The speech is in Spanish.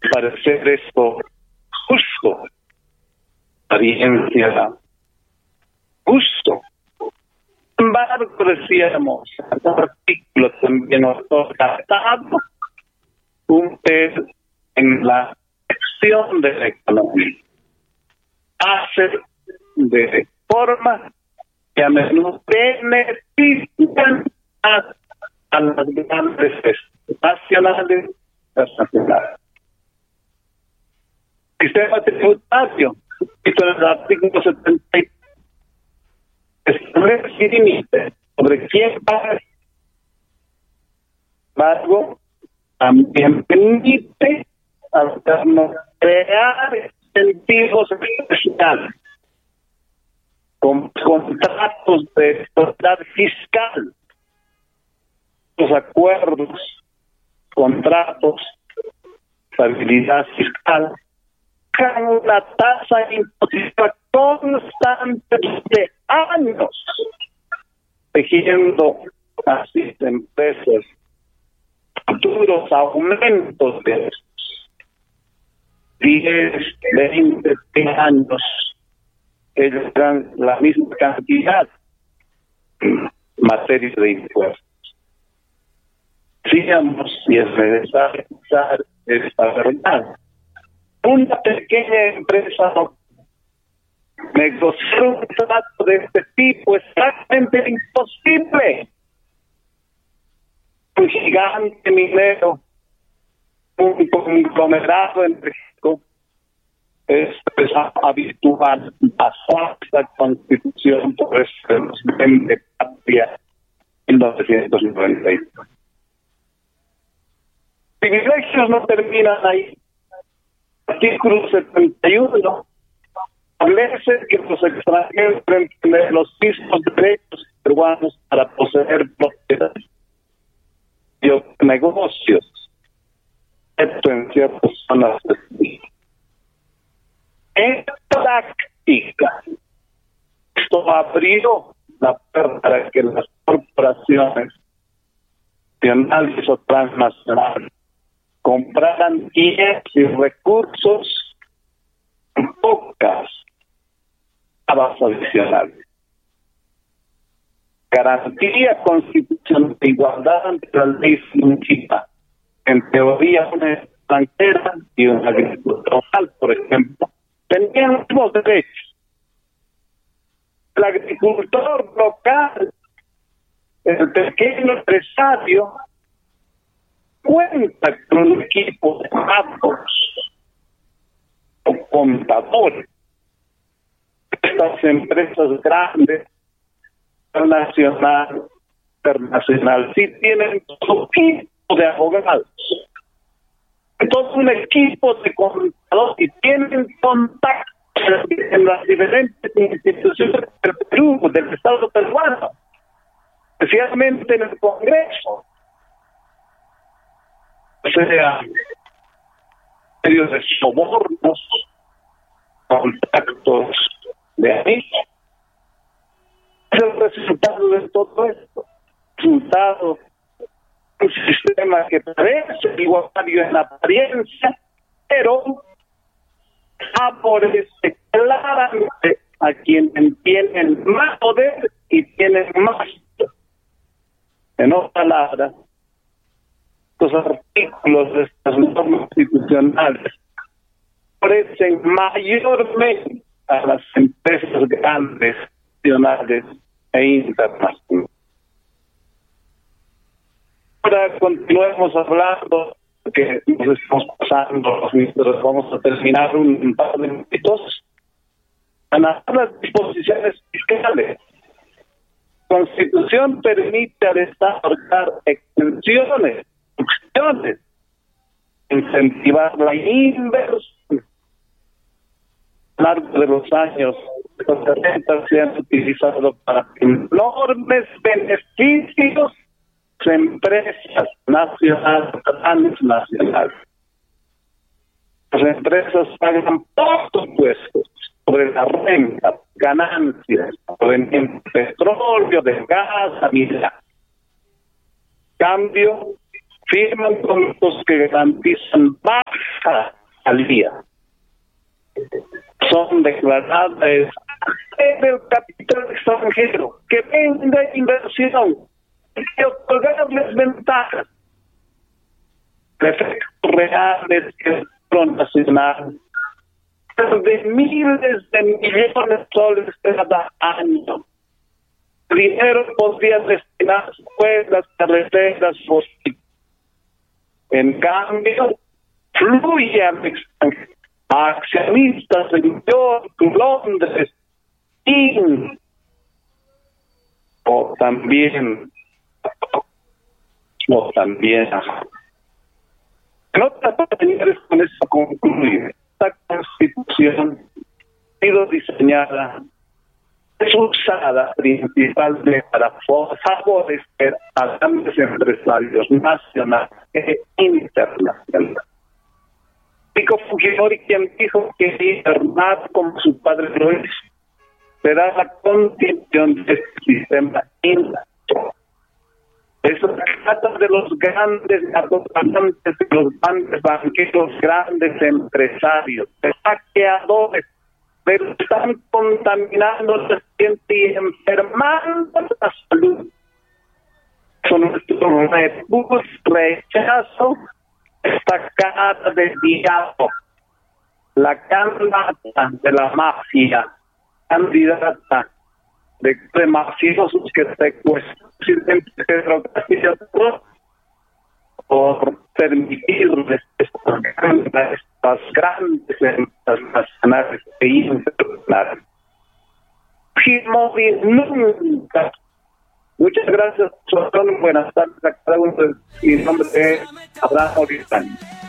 parecer esto justo, apariencia justo. Sin embargo, decíamos, el artículo también nos toca un pez en la acción de la economía. Hace de forma que a menudo benefician a las grandes nacionales y transnacionales. Sistema tributario, visto en el artículo 73, establece límites sobre quién paga. Sin embargo, también permite hacernos crear incentivos especiales con contratos de estabilidad fiscal, los acuerdos, contratos, estabilidad fiscal, con una tasa impositiva constante de años, tejiendo así empresas futuros aumentos de 10, 20 años, ellos dan la misma cantidad en materia de impuestos. Decíamos, y es necesario pensar esta verdad, una pequeña empresa negociar un trato de este tipo es prácticamente imposible. Un gigante minero, un conglomerado en México, es habitual pasar la Constitución por este de patria 1993. Privilegios no terminan ahí. Artículo 71 establece que los extranjeros deben tener los mismos derechos peruanos para poseer propiedad y negocios, excepto en ciertas zonas del país. En práctica, esto abrió la puerta para que las corporaciones nacionales o transnacionales compraran bienes y recursos en pocas tabas adicionales. Garantía constitucional de igualdad ante la ley significa, en teoría, una extranjera y un agricultor local, por ejemplo, tenían los mismos derechos. El agricultor local, el pequeño empresario, cuenta con un equipo de datos o contadores. Estas empresas grandes, nacional, internacional, sí tienen todo equipo de abogados, todo un equipo de contadores y tienen contacto en las diferentes instituciones del Perú, del Estado peruano, especialmente en el Congreso, o sea, medios de sobornos, contactos de amigos. Es el resultado de todo esto, resultado de un sistema que parece igualitario en apariencia, pero favorece claramente a quienes tienen más poder y tienen más. En otras palabras, los artículos de estas normas constitucionales favorecen mayormente a las empresas grandes, nacionales e internacionales. Ahora continuemos hablando, que nos estamos pasando los minutos, vamos a terminar un par de minutos. Analizar las disposiciones fiscales. La Constitución permite al Estado otorgar exenciones, opciones, incentivar la inversión. A lo largo de los años, los 70 se han utilizado para enormes beneficios de empresas nacionales, transnacionales. Las empresas pagan pocos impuestos sobre la renta, ganancias provenientes de petróleo, de gas, mineral. Cambio, firman contratos que garantizan bajas al día. Son declaradas del capital extranjero, que venga inversión, que otorgarles ventajas. Efectos reales que el Banco Nacional de miles de millones de soles cada año. Dinero podría destinar a escuelas, carreteras, hospitales. En cambio, fluye al extranjero, a accionistas en New York, Londres, o también en otras oportunidades con eso concluir. Esta Constitución ha sido diseñada, es usada principalmente para favorecer a grandes empresarios nacionales e internacionales. Pico Fujimori, quien dijo que gobernar como su padre lo hizo, será la continuación de este sistema industrial. Eso se trata de los grandes narcotraficantes, de los grandes banqueros, grandes empresarios, de saqueadores, pero están contaminando la gente y enfermando la salud. Son nuestro rechazo esta cara del diablo, la candidata de la mafia, candidata de mafiosos que secuestran al presidente Pedro Castillo por permitirles estas grandes empresas nacionales e internacionales. Fujimori nunca. Muchas gracias, buenas tardes a cada uno. Mi nombre es Abraham Oristán.